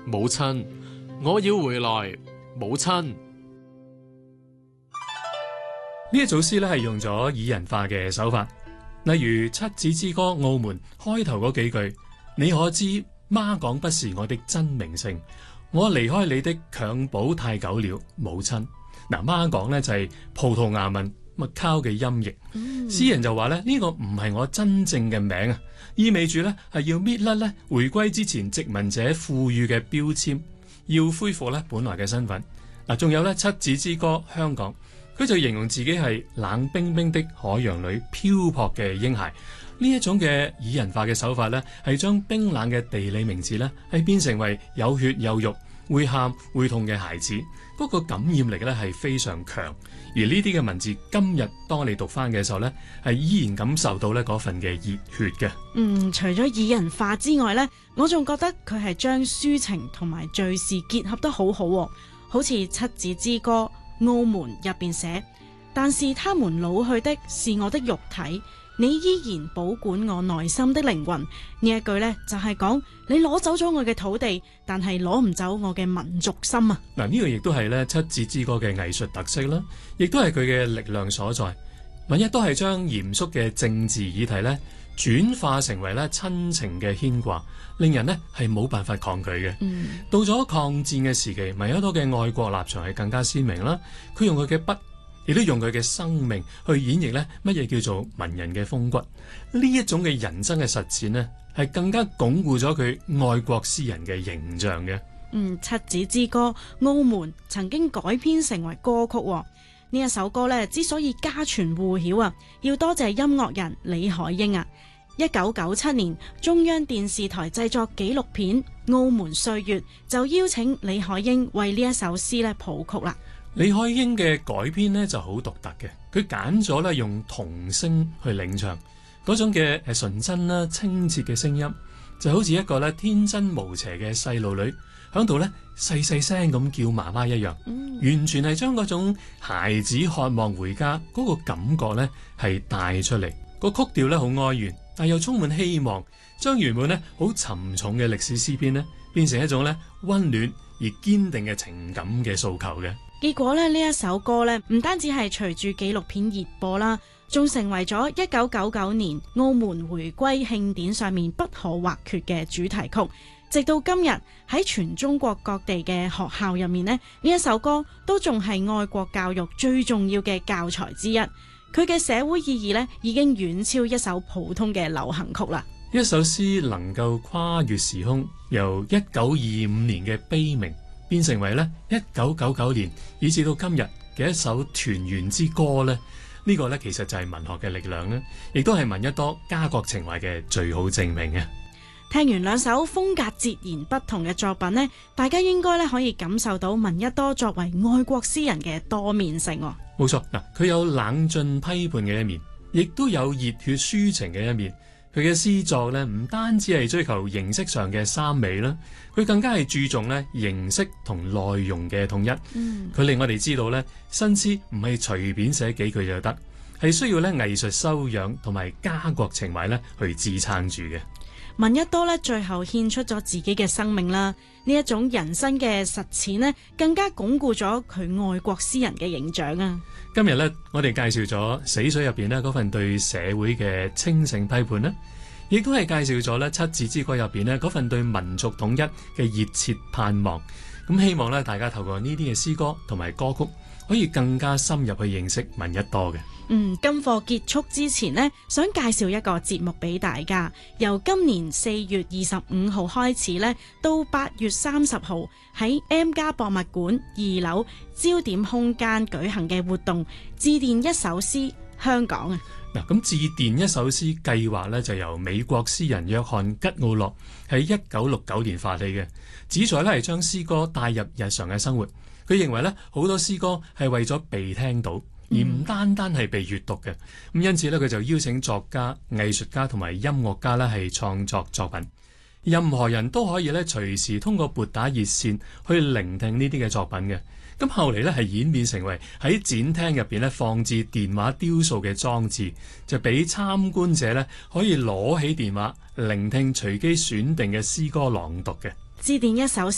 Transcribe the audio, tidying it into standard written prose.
母親，我要回來，母親。 呢一組詩咧係用咗擬人化嘅手法，例如《七子之歌》澳門開頭嗰幾句，你可知媽講不是我的真名姓，我離開你的襁褓太久了，母親。嗱，媽講呢就係葡萄牙文麥考嘅音譯，詩人就話咧呢個唔係我真正嘅名啊，意味住咧係要搣甩咧回歸之前殖民者賦予嘅標籤，要恢復咧本來嘅身份。嗱，仲有咧《七子之歌》香港。佢就形容自己係冷冰冰的海洋裏漂泊嘅嬰孩，呢一種嘅擬人化嘅手法呢，係將冰冷嘅地理名字呢，係變成為有血有肉、會喊會痛嘅孩子，嗰個感染力呢係非常強。而呢啲嘅文字今日當你讀翻嘅時候呢，係依然感受到呢嗰份嘅熱血嘅。 除咗擬人化之外呢，我仲覺得佢係將抒情同埋敘事結合得好好喎，好似《七子之歌》澳門入邊寫，但是他們老去的是我的肉體，你依然保管我內心的靈魂。呢一句呢，就係講你攞走咗我嘅土地，但係攞唔走我嘅民族心啊！ 嗱，呢個亦都係咧七子之歌嘅藝術特色啦，亦都係佢嘅力量所在。萬一都係將嚴肅嘅政治議題咧轉化成為咧親情嘅牽掛，令人呢係冇辦法抗拒嘅。到咗抗戰嘅時期，米克多嘅愛國立場係更加鮮明啦。佢用佢嘅筆，亦都用佢嘅生命去演繹咧乜嘢叫做文人嘅風骨。呢一種嘅人生嘅實踐呢，係更加鞏固咗佢愛國詩人嘅形象嘅。 七子之歌澳門曾經改編成為歌曲喎。呢一首歌呢，之所以家傳戶曉啊，要多謝音樂人李海英啊。1997年，中央電視台製作紀錄片《澳門歲月》，就邀請李海英為呢一首詩咧譜曲啦。 李海英嘅改編呢就好獨特嘅，佢揀咗咧用童聲去領唱，嗰種嘅純真啦、清澈嘅聲音，就好似一個咧天真無邪嘅細路女響度咧細細聲咁叫媽媽一樣，完全係將嗰種孩子渴望回家嗰個感覺咧係帶出嚟。個曲調咧好哀怨，但又充滿希望，將原本咧好沉重嘅歷史詩篇咧變成一種咧溫暖而堅定嘅情感嘅訴求嘅。 結果咧呢一首歌咧唔單止係隨住紀錄片熱播啦，仲成為咗1999年澳門回歸慶典上面不可或缺嘅主題曲。直到今日喺全中國各地嘅學校入面呢，呢一首歌都仲係愛國教育最重要嘅教材之一。佢嘅社會意義呢，已經遠超一首普通嘅流行曲啦。 一首詩能夠跨越時空，由1925年嘅悲鳴變成為咧1999年以至到今日嘅一首團圓之歌呢，呢個呢，其實就係文學嘅力量啦，亦都係聞一多家國情懷嘅最好證明啊！ 聽完兩首風格截然不同嘅作品呢，大家應該咧可以感受到聞一多作為愛國詩人嘅多面性。 冇錯，嗱，佢有冷峻批判嘅一面，亦都有熱血抒情嘅一面。佢嘅詩作呢，唔單止係追求形式上嘅三美啦，佢更加係注重呢形式同內容嘅統一。佢令我哋知道呢，新詩唔係隨便寫幾句就得，係需要呢藝術修養同埋家國情懷呢去支撐住嘅。 聞一多咧，最後獻出咗自己嘅生命啦，呢一種人生嘅實踐呢，更加鞏固咗佢愛國詩人嘅形象啊！ 今日呢，我哋介紹咗《死水》入邊呢嗰份對社會嘅清醒批判啦，亦都係介紹咗呢《七子之歌》入邊呢嗰份對民族統一嘅熱切盼望。咁希望呢，大家透過呢啲嘅詩歌同埋歌曲，可以更加深入去認識聞一多嘅。 今課結束之前呢，想介紹一個節目俾大家。由今年4月25號開始呢，到8月30號喺 M+ 博物館2樓焦點空間舉行嘅活動，致電一首詩香港啊！ 嗱，咁致電一首詩計劃呢，就由美國詩人約翰吉奧洛喺1969年發起嘅，旨在呢係將詩歌帶入日常嘅生活。佢認為呢，好多詩歌係為咗被聽到，而唔單單係被閱讀嘅。咁因此呢，佢就邀請作家、藝術家同埋音樂家呢係創作作品。任何人都可以呢隨時通過撥打熱線去聆聽呢啲嘅作品嘅。咁後嚟呢係演變成為喺展廳入邊呢放置電話雕塑嘅裝置，就俾參觀者呢可以攞起電話聆聽隨機選定嘅詩歌朗讀嘅。 致電一首詩